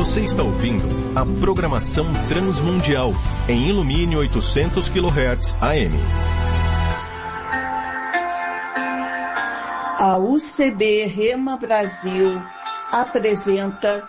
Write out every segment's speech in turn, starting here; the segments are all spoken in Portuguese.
Você está ouvindo a programação Transmundial em Ilumine 800 kHz AM. A UCB Rema Brasil apresenta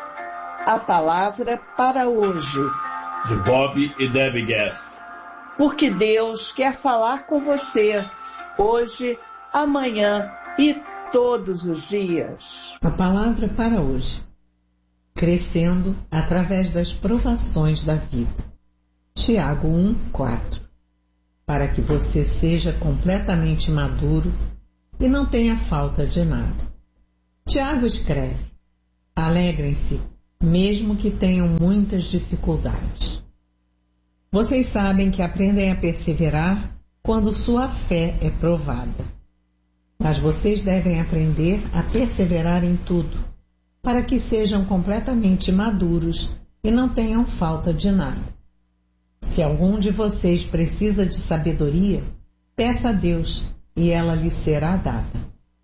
a palavra para hoje. De Bob e Debbie Gass. Porque Deus quer falar com você hoje, amanhã e todos os dias. A palavra para hoje. Crescendo através das provações da vida. Tiago 1:4. Para que você seja completamente maduro e não tenha falta de nada. Tiago escreve: alegrem-se, mesmo que tenham muitas dificuldades. Vocês sabem que aprendem a perseverar quando sua fé é provada. Mas vocês devem aprender a perseverar em tudo, para que sejam completamente maduros e não tenham falta de nada. Se algum de vocês precisa de sabedoria, peça a Deus e ela lhe será dada.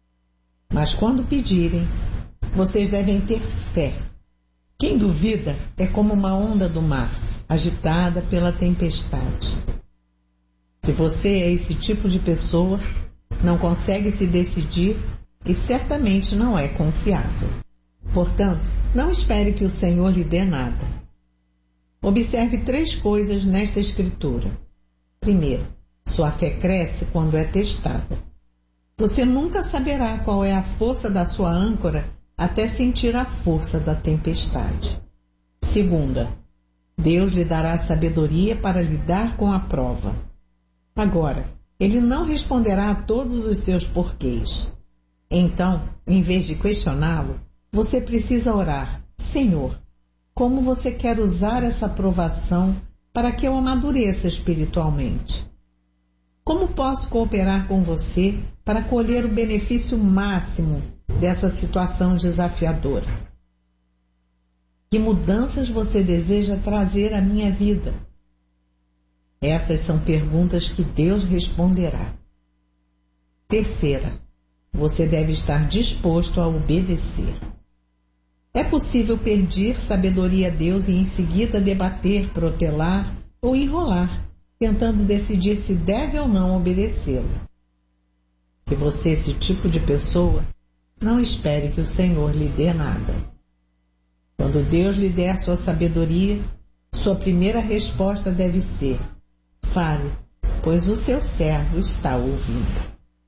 Mas quando pedirem, vocês devem ter fé. Quem duvida é como uma onda do mar, agitada pela tempestade. Se você é esse tipo de pessoa, não consegue se decidir e certamente não é confiável. Portanto, não espere que o Senhor lhe dê nada. Observe 3 coisas nesta escritura. Primeiro, sua fé cresce quando é testada. Você nunca saberá qual é a força da sua âncora até sentir a força da tempestade. Segunda, Deus lhe dará sabedoria para lidar com a prova. Agora, Ele não responderá a todos os seus porquês. Então, em vez de questioná-lo, você precisa orar: Senhor, como você quer usar essa provação para que eu amadureça espiritualmente? Como posso cooperar com você para colher o benefício máximo dessa situação desafiadora? Que mudanças você deseja trazer à minha vida? Essas são perguntas que Deus responderá. Terceira, você deve estar disposto a obedecer. É possível pedir sabedoria a Deus e em seguida debater, protelar ou enrolar, tentando decidir se deve ou não obedecê-lo. Se você é esse tipo de pessoa, não espere que o Senhor lhe dê nada. Quando Deus lhe der sua sabedoria, sua primeira resposta deve ser: fale, pois o seu servo está ouvindo.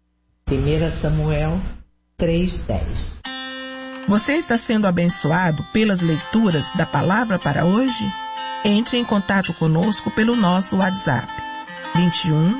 1 Samuel 3:10. Você está sendo abençoado pelas leituras da palavra para hoje? Entre em contato conosco pelo nosso WhatsApp 21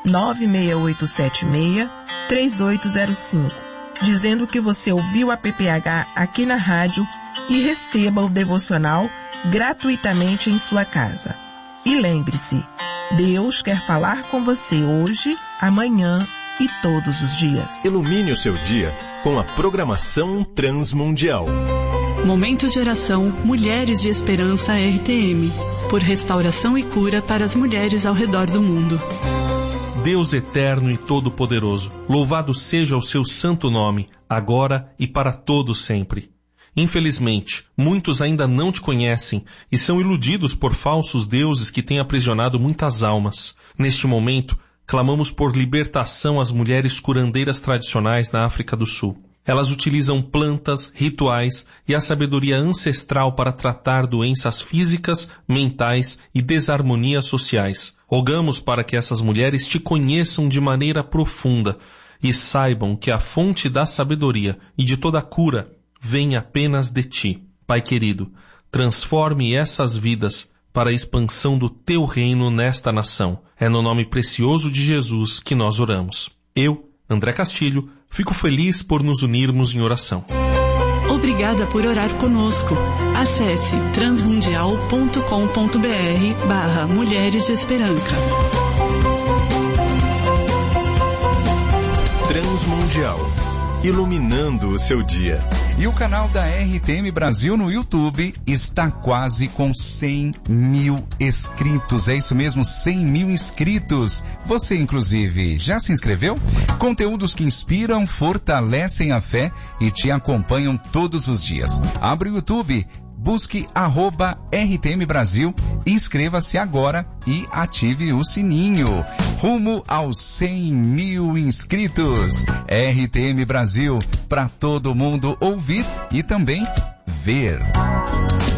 96876 3805, dizendo que você ouviu a PPH aqui na rádio e receba o devocional gratuitamente em sua casa. E lembre-se, Deus quer falar com você hoje, amanhã e todos os dias. Ilumine o seu dia com a programação Transmundial. Momento de oração Mulheres de Esperança RTM, por restauração e cura para as mulheres ao redor do mundo. Deus eterno e todo-poderoso, louvado seja o seu santo nome, agora e para todo sempre. Infelizmente, muitos ainda não te conhecem e são iludidos por falsos deuses que têm aprisionado muitas almas. Neste momento, clamamos por libertação às mulheres curandeiras tradicionais na África do Sul. Elas utilizam plantas, rituais e a sabedoria ancestral para tratar doenças físicas, mentais e desarmonias sociais. Rogamos para que essas mulheres te conheçam de maneira profunda e saibam que a fonte da sabedoria e de toda cura vem apenas de ti. Pai querido, transforme essas vidas para a expansão do teu reino nesta nação. É no nome precioso de Jesus que nós oramos. Eu, André Castilho, fico feliz por nos unirmos em oração. Obrigada por orar conosco. Acesse transmundial.com.br/Mulheres de Esperança. Transmundial, iluminando o seu dia. E o canal da RTM Brasil no YouTube está quase com 100 mil inscritos. É isso mesmo, 100 mil inscritos. Você, inclusive, já se inscreveu? Conteúdos que inspiram, fortalecem a fé e te acompanham todos os dias. Abre o YouTube, busque @RTM Brasil, inscreva-se agora e ative o sininho. Rumo aos 100 mil inscritos. RTM Brasil, para todo mundo ouvir e também ver.